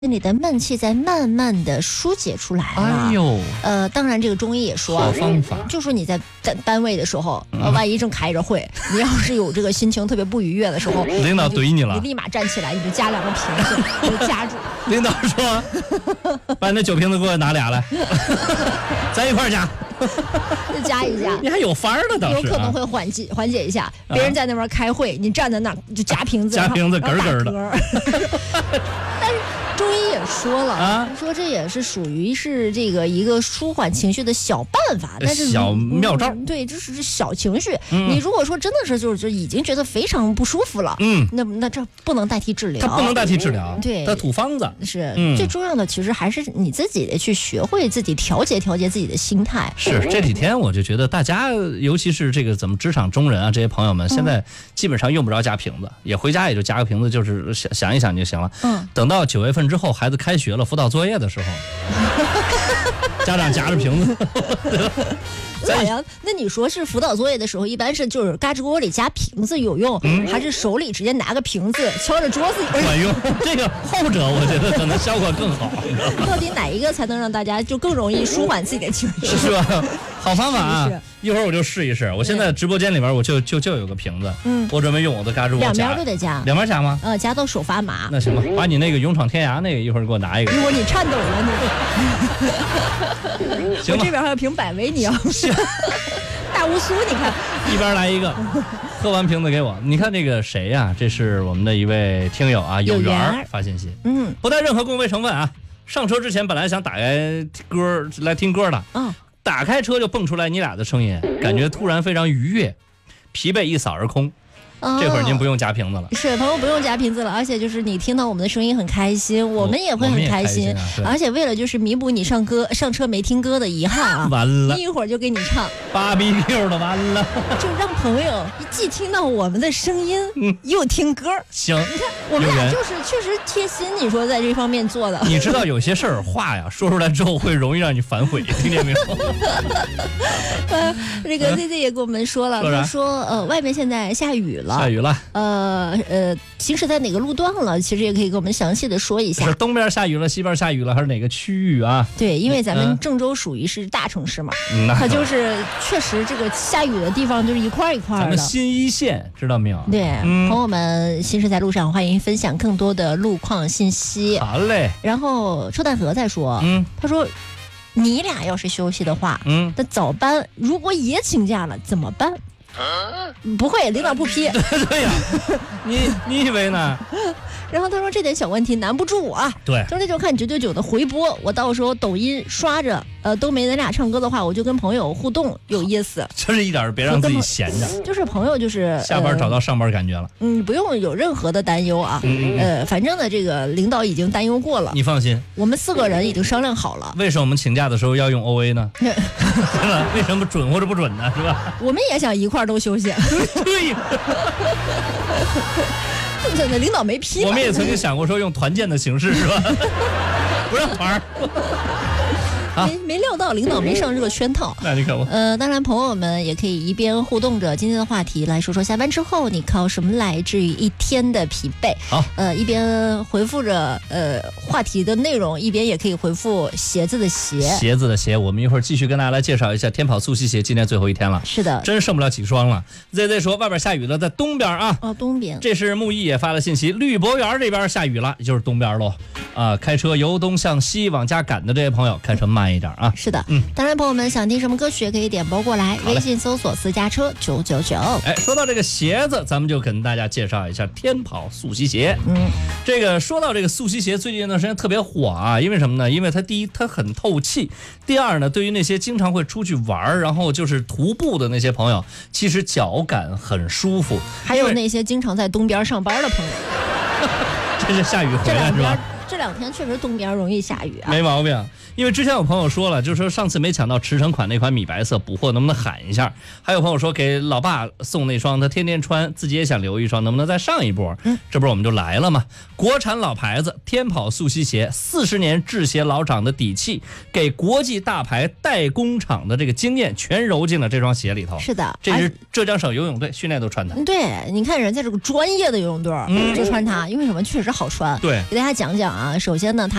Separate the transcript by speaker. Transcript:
Speaker 1: 心里的闷气在慢慢的疏解出来了。
Speaker 2: 哎呦，
Speaker 1: 当然这个中医也说，
Speaker 2: 好方法，
Speaker 1: 就说你在单位的时候，万一正开着会，你要是有这个心情特别不愉悦的时候，
Speaker 2: 领导怼你了，
Speaker 1: 你立马站起来，你就夹2个瓶子，你就夹住。
Speaker 2: 领导说，把你那酒瓶子给我拿俩来，咱一块儿夹。
Speaker 1: 就夹一下，
Speaker 2: 你还有法儿呢，倒是、
Speaker 1: 有可能会缓解一下。别人在那边开会，你站在那儿就夹瓶子，
Speaker 2: 夹瓶子咯咯的。
Speaker 1: 但是中医也说了
Speaker 2: 啊，
Speaker 1: 说这也是属于是这个一个舒缓情绪的小办法，但是
Speaker 2: 小妙招。
Speaker 1: 对，这是小情绪。你如果说真的是就是已经觉得非常不舒服了，那这不能代替治疗，
Speaker 2: 它不能代替治疗，
Speaker 1: 对，
Speaker 2: 它土方子
Speaker 1: 是最重要的，其实还是你自己的去学会自己调节自己的心态。
Speaker 2: 是这几天我就觉得大家，尤其是这个咱们职场中人啊，这些朋友们，现在基本上用不着夹瓶子，也回家也就夹个瓶子，就是想一想就行了。等到9月份之后，孩子开学了，辅导作业的时候，家长夹着瓶子。
Speaker 1: 对呀，那你说是辅导作业的时候，一般是就是嘎吱窝里夹瓶子有用，还是手里直接拿个瓶子敲着桌子
Speaker 2: 管用？这个后者我觉得可能效果更好。
Speaker 1: 到底哪一个才能让大家就更容易舒缓自己的情绪？
Speaker 2: 是吧？好方法啊！一会儿我就试一试。我现在直播间里边我就有个瓶子，我准备用我的嘎吱窝夹，
Speaker 1: 两边都得夹，
Speaker 2: 两边夹吗？
Speaker 1: 夹到手发麻。
Speaker 2: 那行吧，把你那个勇闯天涯那个一会儿给我拿一个。
Speaker 1: 一会儿你颤抖了
Speaker 2: 你。行，
Speaker 1: 我这边还有瓶百威，你要是大乌苏，你看
Speaker 2: 一边来一个，喝完瓶子给我。你看这个谁呀？这是我们的一位听友啊，有缘发信息，不带任何工位成分啊。上车之前本来想打开歌来听歌的，打开车就蹦出来你俩的声音，感觉突然非常愉悦，疲惫一扫而空。这会儿您不用夹瓶子了，
Speaker 1: 是朋友不用夹瓶子了，而且就是你听到我们的声音很开心，我们也会很开心，而且为了就是弥补你上车没听歌的遗憾啊，
Speaker 2: 完了，
Speaker 1: 一会儿就给你唱
Speaker 2: BBQ 的，完了，
Speaker 1: 就让朋友既听到我们的声音，又听歌。
Speaker 2: 行，
Speaker 1: 你看我们俩就是确实贴心，你说在这方面做的。
Speaker 2: 你知道有些事儿话呀说出来之后会容易让你反悔，听见没有？
Speaker 1: 这个 ZZ 也跟我们说了，他说外面现在下雨了。行驶在哪个路段了？其实也可以给我们详细的说一下。
Speaker 2: 是东边下雨了，西边下雨了，还是哪个区域啊？
Speaker 1: 对，因为咱们郑州属于是大城市嘛，它就是确实这个下雨的地方就是一块一块的。
Speaker 2: 咱们新一线知道没有？
Speaker 1: 对，朋友们行驶在路上，欢迎分享更多的路况信息。
Speaker 2: 好嘞。
Speaker 1: 然后车蛋河在说，他说你俩要是休息的话，那早班如果也请假了怎么办？不会，领导不批。
Speaker 2: 对呀，你以为呢？
Speaker 1: 然后他说这点小问题难不住我啊。
Speaker 2: 对，
Speaker 1: 他说那就看999的回播，我到时候抖音刷着，都没咱俩唱歌的话，我就跟朋友互动，有意思。
Speaker 2: 就是一点别让自己闲着，
Speaker 1: 就是朋友就是
Speaker 2: 下班找到上班感觉了。
Speaker 1: 不用有任何的担忧啊。反正呢，这个领导已经担忧过了，
Speaker 2: 你放心，
Speaker 1: 我们4个人已经商量好了。
Speaker 2: 为什么我们请假的时候要用 OA 呢？是吧？为什么准或者不准呢？是吧？
Speaker 1: 我们也想一块儿都休息。
Speaker 2: 对。
Speaker 1: 真的，领导没批。
Speaker 2: 我们也曾经想过说用团建的形式，是吧？不让团。
Speaker 1: 没料到领导没上这个圈套。
Speaker 2: 那你可不。
Speaker 1: 当然朋友们也可以一边互动着今天的话题，来说说下班之后你靠什么来治愈一天的疲惫。
Speaker 2: 好，
Speaker 1: 一边回复着话题的内容，一边也可以回复鞋子的鞋。
Speaker 2: 我们一会儿继续跟大家来介绍一下天跑速吸鞋，今天最后一天了。
Speaker 1: 是的，
Speaker 2: 真剩不了几双了。ZZ 说外边下雨了，在东边啊。
Speaker 1: 东边。这
Speaker 2: 是木易也发了信息，绿博园这边下雨了，就是东边喽。开车由东向西往家赶的这些朋友，开车慢一点啊。
Speaker 1: 是的，当然朋友们想听什么歌曲也可以点播过来，微信搜索私家车999。
Speaker 2: 说到这个鞋子，咱们就跟大家介绍一下天跑速吸鞋。这个说到这个速吸鞋，最近一段时间特别火啊，因为什么呢？因为它第一它很透气，第二呢，对于那些经常会出去玩然后就是徒步的那些朋友，其实脚感很舒服。
Speaker 1: 还有那些经常在东边上班的朋友，
Speaker 2: 这是下雨回来是吧？
Speaker 1: 这2天确实东边容易下雨啊，
Speaker 2: 没毛病。因为之前有朋友说了，就是说上次没抢到驰骋款那款米白色补货，能不能喊一下？还有朋友说给老爸送那双，他天天穿，自己也想留一双，能不能再上一波？这不是我们就来了吗？国产老牌子天跑速吸鞋，40年制鞋老厂的底气，给国际大牌代工厂的这个经验全揉进了这双鞋里头。
Speaker 1: 是的，
Speaker 2: 这是浙江省游泳队训练都穿的。
Speaker 1: 对，你看人家这个专业的游泳队就穿它，因为什么？确实好穿。
Speaker 2: 对，
Speaker 1: 给大家讲讲啊。首先呢，它